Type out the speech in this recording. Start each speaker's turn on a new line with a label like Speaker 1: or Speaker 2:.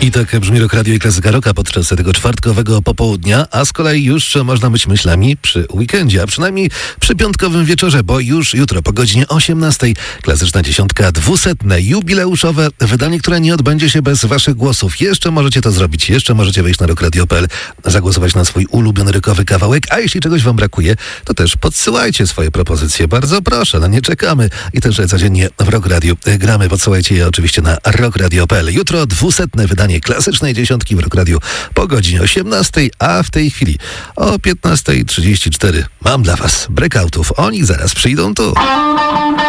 Speaker 1: I tak brzmi Rock Radio i Klasyka Rocka podczas tego czwartkowego popołudnia, a z kolei już można być myślami przy weekendzie, a przynajmniej przy piątkowym wieczorze, bo już jutro po godzinie 18 Klasyczna Dziesiątka 200. jubileuszowe wydanie, które nie odbędzie się bez waszych głosów. Jeszcze możecie to zrobić, jeszcze możecie wejść na rockradio.pl, zagłosować na swój ulubiony rockowy kawałek, a jeśli czegoś wam brakuje, to też podsyłajcie swoje propozycje. Bardzo proszę, na nie czekamy. I też codziennie w Rock Radio gramy. Podsyłajcie je oczywiście na rockradio.pl. Jutro 200. wydanie Klasycznej Dziesiątki w Rock Radio po godzinie 18, a w tej chwili o 15:34 mam dla was breakoutów. Oni zaraz przyjdą tu.